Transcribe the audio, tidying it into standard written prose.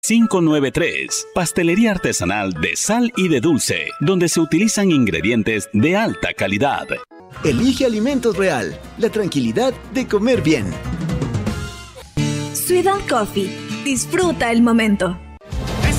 593, pastelería artesanal de sal y de dulce, donde se utilizan ingredientes de alta calidad. Elige Alimentos Real, la tranquilidad de comer bien. Sweet and Coffee, disfruta el momento.